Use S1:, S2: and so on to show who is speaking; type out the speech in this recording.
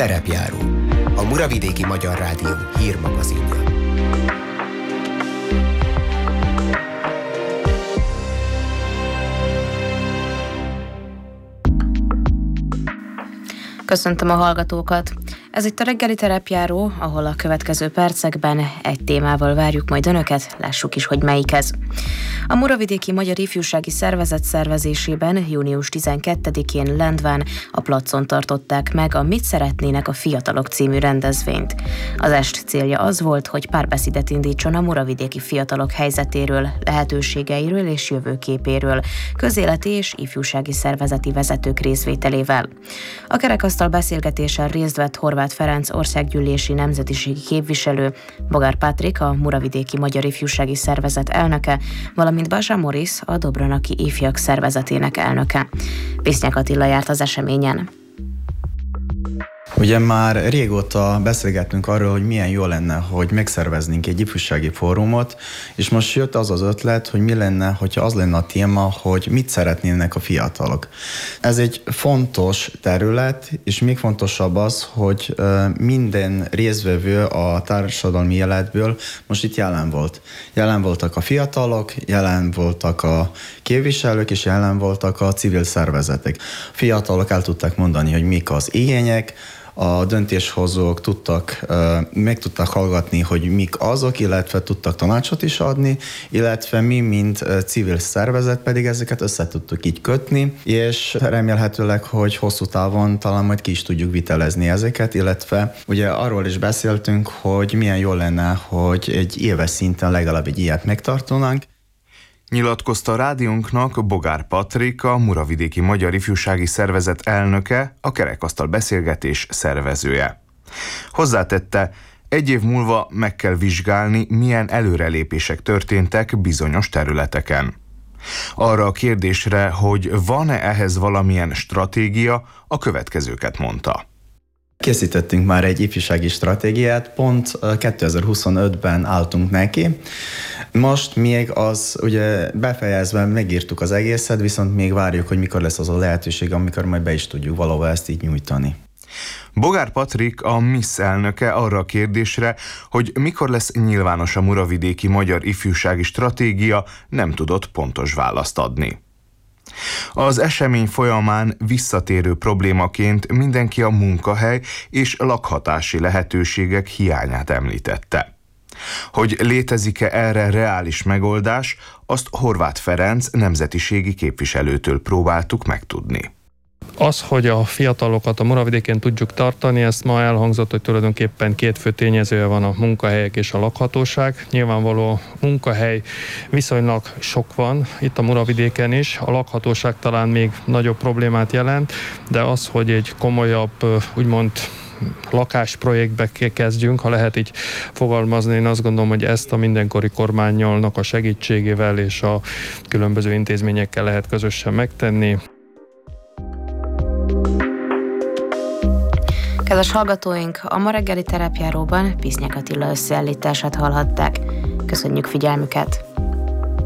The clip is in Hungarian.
S1: Terepjáró, a Muravidéki Magyar Rádió hírmagazinja.
S2: Köszöntöm a hallgatókat! Ez itt a reggeli terepjáró, ahol a következő percekben egy témával várjuk majd önöket, lássuk is, hogy melyik ez. A Muravidéki Magyar Ifjúsági Szervezet szervezésében június 12-én Lendván a placon tartották meg a Mit szeretnének a fiatalok című rendezvényt. Az est célja az volt, hogy párbeszédet indítson a muravidéki fiatalok helyzetéről, lehetőségeiről és jövőképéről, közéleti és ifjúsági szervezeti vezetők részvételével. A kerekasztal beszélgetésen részt vett Horváth Ferenc országgyűlési nemzetiségi képviselő, Bogár Patrik, a Muravidéki Magyar Ifjúsági Szervezet elnöke, valamint Bazsa Morisz, a Dobronaki Ifjak Szervezetének elnöke. Pisznyák Attila járt az eseményen.
S3: Ugye már régóta beszélgettünk arról, hogy milyen jó lenne, hogy megszerveznénk egy ifjúsági fórumot, és most jött az az ötlet, hogy mi lenne, hogyha az lenne a téma, hogy mit szeretnének a fiatalok. Ez egy fontos terület, és még fontosabb az, hogy minden résztvevő a társadalmi életből most itt jelen volt. Jelen voltak a fiatalok, jelen voltak a képviselők, és jelen voltak a civil szervezetek. A fiatalok el tudták mondani, hogy mik az igények, a döntéshozók meg tudtak hallgatni, hogy mik azok, illetve tudtak tanácsot is adni, illetve mi, mint civil szervezet pedig ezeket össze tudtuk így kötni, és remélhetőleg, hogy hosszú távon talán majd ki is tudjuk vitelezni ezeket, illetve ugye arról is beszéltünk, hogy milyen jó lenne, hogy egy éves szinten legalább egy ilyet megtartanánk.
S4: Nyilatkozta a rádiónknak Bogár Patrik, a Muravidéki Magyar Ifjúsági Szervezet elnöke, a kerekasztal beszélgetés szervezője. Hozzátette, egy év múlva meg kell vizsgálni, milyen előrelépések történtek bizonyos területeken. Arra a kérdésre, hogy van-e ehhez valamilyen stratégia, a következőket mondta.
S3: Készítettünk már egy ifjúsági stratégiát, pont 2025-ben álltunk neki. Most még az ugye befejezve megírtuk az egészet, viszont még várjuk, hogy mikor lesz az a lehetőség, amikor majd be is tudjuk valahol ezt így nyújtani.
S4: Bogár Patrik, a MISZ elnöke arra a kérdésre, hogy mikor lesz nyilvános a Muravidéki Magyar Ifjúsági Stratégia, nem tudott pontos választ adni. Az esemény folyamán visszatérő problémaként mindenki a munkahely és lakhatási lehetőségek hiányát említette. Hogy létezik-e erre reális megoldás, azt Horváth Ferenc nemzetiségi képviselőtől próbáltuk megtudni.
S5: Az, hogy a fiatalokat a Muravidéken tudjuk tartani, ezt ma elhangzott, hogy tulajdonképpen két fő tényezője van, a munkahelyek és a lakhatóság. Nyilvánvaló munkahely viszonylag sok van itt a Muravidéken is, a lakhatóság talán még nagyobb problémát jelent, de az, hogy egy komolyabb, úgymond lakásprojektbe kezdjünk, ha lehet így fogalmazni, én azt gondolom, hogy ezt a mindenkori kormánynak a segítségével és a különböző intézményekkel lehet közösen megtenni.
S2: Kedves hallgatóink, a ma reggeli terepjáróban Pisznyák Attila összeállítását hallhatták. Köszönjük figyelmüket!